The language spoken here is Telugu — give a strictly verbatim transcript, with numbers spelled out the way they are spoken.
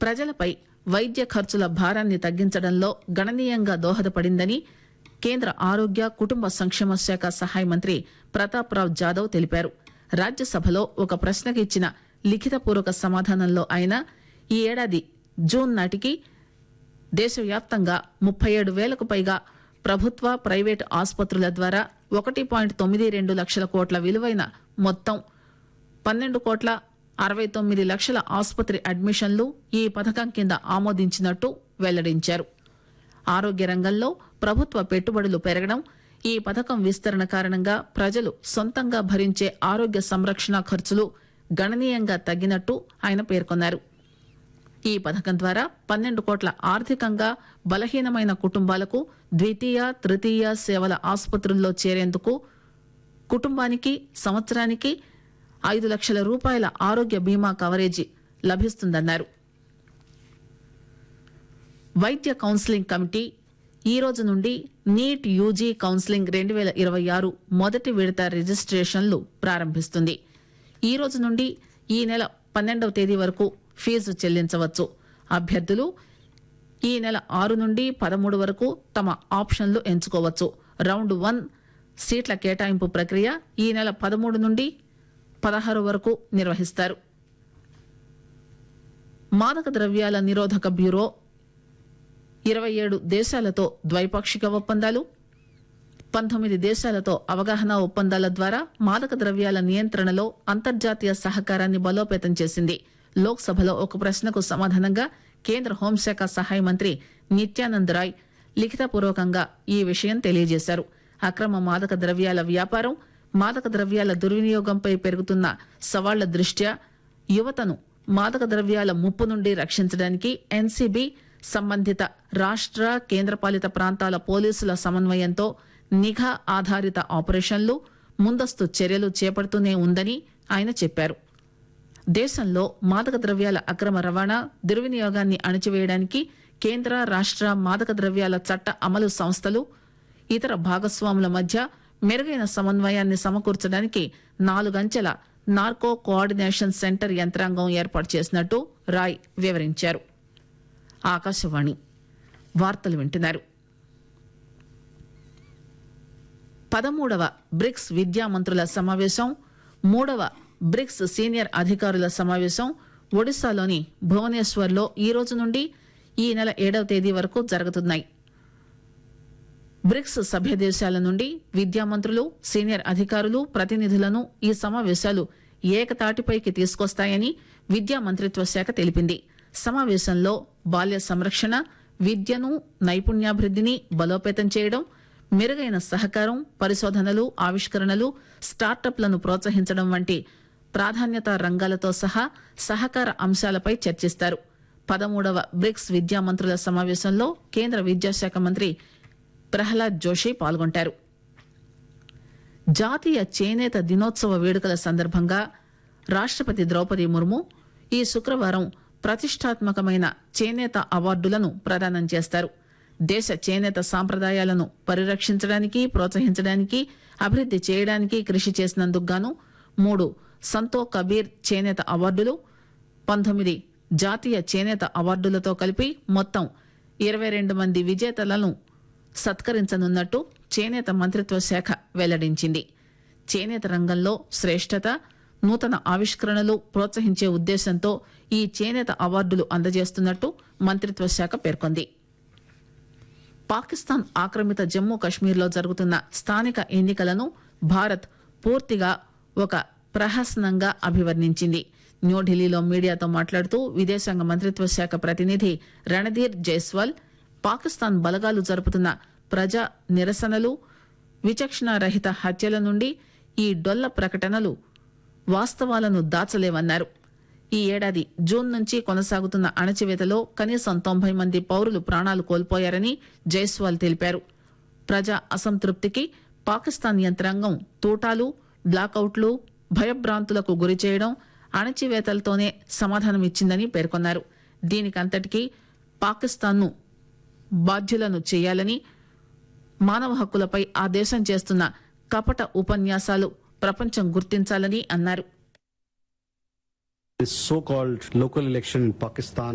ప్రజలపై వైద్య ఖర్చుల భారాన్ని తగ్గించడంలో గణనీయంగా దోహదపడిందని కేంద్ర ఆరోగ్య కుటుంబ సంక్షేమ శాఖ సహాయ మంత్రి ప్రతాప్ రావ్ జాదవ్ తెలిపారు. రాజ్యసభలో ఒక ప్రశ్నకు ఇచ్చిన లిఖితపూర్వక సమాధానంలో ఆయన ఈ ఏడాది జూన్ నాటికి దేశవ్యాప్తంగా ముప్పై ఏడు వేలకు పైగా ప్రభుత్వ ప్రైవేటు ఆసుపత్రుల ద్వారా ఒకటి పాయింట్ తొమ్మిది రెండు లక్షల కోట్ల విలువైన మొత్తం పన్నెండు కోట్ల అరవై తొమ్మిది లక్షల ఆసుపత్రి అడ్మిషన్లు ఈ పథకం కింద ఆమోదించినట్టు వెల్లడించారు. ఆరోగ్య రంగంలో ప్రభుత్వ పెట్టుబడులు పెరగడం, ఈ పథకం విస్తరణ కారణంగా ప్రజలు సొంతంగా భరించే ఆరోగ్య సంరక్షణ ఖర్చులు గణనీయంగా తగ్గినట్టు ఆయన పేర్కొన్నారు. ఈ పథకం ద్వారా పన్నెండు కోట్ల ఆర్థికంగా బలహీనమైన కుటుంబాలకు ద్వితీయ తృతీయ సేవల ఆసుపత్రుల్లో చేరేందుకు కుటుంబానికి సంవత్సరానికి ఐదు లక్షల రూపాయల ఆరోగ్య బీమా కవరేజీ లభిస్తుందన్నారు. వైద్య కౌన్సిలింగ్ కమిటీ ఈ రోజు నుండి నీట్ యూజీ కౌన్సిలింగ్ రెండు వేల ఇరవై ఆరు మొదటి విడత రిజిస్ట్రేషన్లు ప్రారంభిస్తుంది. ఈ రోజు నుండి ఈ నెల పన్నెండవ తేదీ వరకు ఫీజు చెల్లించవచ్చు. అభ్యర్థులు ఈ నెల ఆరు నుండి పదమూడు వరకు తమ ఆప్షన్లు ఎంచుకోవచ్చు. రౌండ్ వన్ సీట్ల కేటాయింపు ప్రక్రియ ఈ నెల పదమూడు నుండి పదహారు వరకు నిర్వహిస్తారు. మాదక ద్రవ్యాల నిరోధక బ్యూరో ఇరవై ఏడు దేశాలతో ద్వైపాక్షిక ఒప్పందాలు, పంతొమ్మిది దేశాలతో అవగాహన ఒప్పందాల ద్వారా మాదక ద్రవ్యాల నియంత్రణలో అంతర్జాతీయ సహకారాన్ని బలోపేతం చేసింది. లోక్సభలో ఒక ప్రశ్నకు సమాధానంగా కేంద్ర హోంశాఖ సహాయ మంత్రి నిత్యానంద్ రాయ్ లిఖితపూర్వకంగా ఈ విషయం తెలియజేశారు. అక్రమ మాదక ద్రవ్యాల వ్యాపారం, మాదక ద్రవ్యాల దుర్వినియోగంపై పెరుగుతున్న సవాళ్ల దృష్ట్యా యువతను మాదక ద్రవ్యాల ముప్పు నుండి రక్షించడానికి ఎన్సీబీ సంబంధిత రాష్ట్ర కేంద్రపాలిత ప్రాంతాల పోలీసుల సమన్వయంతో నిఘా ఆధారిత ఆపరేషన్లు, ముందస్తు చర్యలు చేపడుతూనే ఉందని ఆయన చెప్పారు. దేశంలో మాదక ద్రవ్యాల అక్రమ రవాణా, దుర్వినియోగాన్ని అణచివేయడానికి కేంద్ర రాష్ట్ర మాదక ద్రవ్యాల చట్ట అమలు సంస్థలు, ఇతర భాగస్వాముల మధ్య మెరుగైన సమన్వయాన్ని సమకూర్చడానికి నాలుగంచెల నార్కో కోఆర్డినేషన్ సెంటర్ యంత్రాంగం ఏర్పాటు చేసినట్టు రాయ్ వివరించారు. ఆకాశవాణి వార్తలు వింటున్నారు. పదమూడవ బ్రిక్స్ విద్యామంత్రుల సమావేశం, మూడవ బ్రిక్స్ సీనియర్ అధికారుల సమావేశం ఒడిశాలోని భువనేశ్వర్లో ఈ రోజు నుండి ఈ నెల ఏడవ తేదీ వరకు జరుగుతున్నాయి. బ్రిక్స్ సభ్య దేశాల నుండి విద్యామంత్రులు, సీనియర్ అధికారులు, ప్రతినిధులను ఈ సమావేశాలు ఏకతాటిపైకి తీసుకొస్తాయని విద్యా మంత్రిత్వ శాఖ తెలిపింది. సమావేశంలో బాల్య సంరక్షణ, విద్యను, నైపుణ్యాభివృద్ధిని బలోపేతం చేయడం, మెరుగైన సహకారం, పరిశోధనలు, ఆవిష్కరణలు, స్టార్టప్లను ప్రోత్సహించడం వంటి ప్రాధాన్యతా రంగాలతో సహా సహకార అంశాలపై చర్చిస్తారు. పదమూడవ బ్రిక్స్ విద్యామంత్రుల సమావేశంలో కేంద్ర విద్యాశాఖ మంత్రి ప్రహ్లాద్ జోషి పాల్గొంటారు. జాతీయ చేనేత దినోత్సవ వేడుకల సందర్భంగా రాష్టపతి ద్రౌపది ముర్ము ఈ శుక్రవారం ప్రతిష్టాత్మకమైన చేనేత అవార్డులను ప్రదానం చేస్తారు. దేశ చేనేత సాంప్రదాయాలను పరిరక్షించడానికి, ప్రోత్సహించడానికి, అభివృద్ది చేయడానికి కృషి చేసినందుకు గాను మూడు సంతో కబీర్ చేనేత అవార్డులు, పంతొమ్మిది జాతీయ చేనేత అవార్డులతో కలిపి మొత్తం ఇరవై రెండు మంది విజేతలను సత్కరించనున్నట్టు చేనేత మంత్రిత్వ శాఖ వెల్లడించింది. చేనేత రంగంలో శ్రేష్టత, నూతన ఆవిష్కరణలు ప్రోత్సహించే ఉద్దేశంతో ఈ చేనేత అవార్డులు అందజేస్తున్నట్టు మంత్రిత్వ శాఖ పేర్కొంది. పాకిస్తాన్ ఆక్రమిత జమ్మూ కశ్మీర్లో జరుగుతున్న స్థానిక ఎన్నికలను భారత్ పూర్తిగా ఒక ప్రహసనంగా అభివర్ణించింది. న్యూఢిల్లీలో మీడియాతో మాట్లాడుతూ విదేశాంగ మంత్రిత్వ శాఖ ప్రతినిధి రణధీర్ జైస్వాల్ పాకిస్తాన్ బలగాలు జరుపుతున్న ప్రజా నిరసనలు, విచక్షణారహిత హత్యల నుండి ఈ డొల్ల ప్రకటనలు వాస్తవాలను దాచలేవన్నారు. ఈ ఏడాది జూన్ నుంచి కొనసాగుతున్న అణచివేతలో కనీసం తొంభై మంది పౌరులు ప్రాణాలు కోల్పోయారని జైస్వాల్ తెలిపారు. ప్రజా అసంతృప్తికి పాకిస్తాన్ యంత్రాంగం తూటాలు, బ్లాకౌట్లు, భయభ్రాంతులకు గురిచేయడం, అణచివేతలతోనే సమాధానమిచ్చిందని పేర్కొన్నారు. దీనికంతటికీ పాకిస్తాన్ను బాధ్యులను చేయాలని, మానవ హక్కులపై ఆ దేశం చేస్తున్న కపట ఉపన్యాసాలు ప్రపంచం గుర్తించాలని అన్నారు. This so-called local election in Pakistan